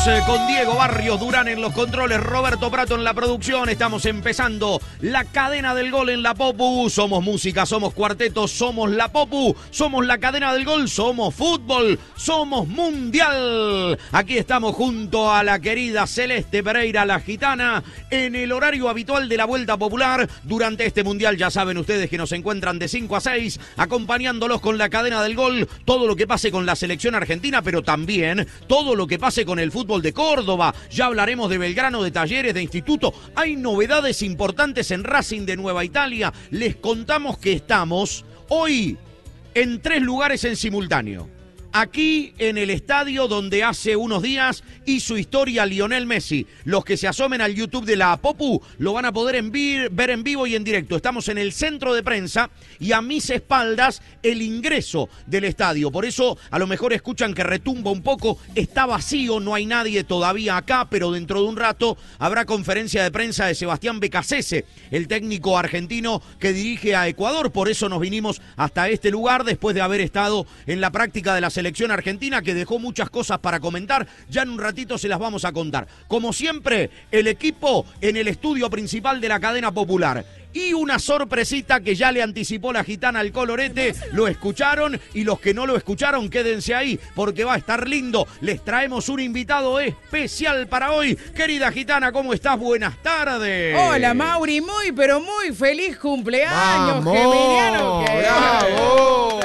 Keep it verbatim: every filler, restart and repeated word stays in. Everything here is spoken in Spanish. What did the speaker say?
eh, con Diego Barrios Durán en los controles, Roberto Prato en la producción. Estamos empezando la cadena del gol en la Popu. Somos música, somos cuarteto, somos la Popu, somos la cadena del gol, somos fútbol, somos mundial. Aquí estamos junto a la querida Celeste Pereira, la gitana, en el horario habitual de la Vuelta Popular. Durante este mundial ya saben ustedes que nos encuentran de cinco a seis, acompañándolos con la cadena del gol, todo lo que pase con la selección argentina, pero también todo lo que pase con el fútbol de Córdoba. Ya hablaremos de Belgrano, de Talleres, de Instituto. Hay novedades importantes en Racing de Nueva Italia. Les contamos que estamos hoy en tres lugares en simultáneo. Aquí en el estadio donde hace unos días hizo historia Lionel Messi. Los que se asomen al YouTube de la Popu lo van a poder en vi- ver en vivo y en directo. Estamos en el centro de prensa y a mis espaldas el ingreso del estadio. Por eso a lo mejor escuchan que retumba un poco. Está vacío, no hay nadie todavía acá, pero dentro de un rato habrá conferencia de prensa de Sebastián Becasese, el técnico argentino que dirige a Ecuador. Por eso nos vinimos hasta este lugar después de haber estado en la práctica de la selección argentina, que dejó muchas cosas para comentar. Ya en un ratito se las vamos a contar. Como siempre, el equipo en el estudio principal de la cadena popular. Y una sorpresita que ya le anticipó la gitana al colorete. Lo escucharon y los que no lo escucharon, quédense ahí porque va a estar lindo. Les traemos un invitado especial para hoy. Querida gitana, ¿cómo estás? Buenas tardes. Hola, Mauri, muy pero muy feliz cumpleaños, ¡Vamos! geminiano. Que... ¡Bravo!